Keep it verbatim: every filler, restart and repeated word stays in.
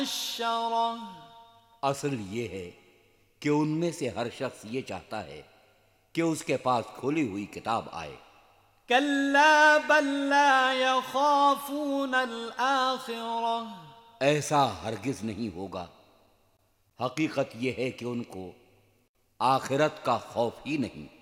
असल ये है कि उनमें से हर शख्स ये चाहता है कि उसके पास खोली हुई किताब आए। कल्ला बल ला यखाफून अल आखिरह, ऐसा हरगिज नहीं होगा। हकीकत यह है कि उनको आखिरत का खौफ ही नहीं।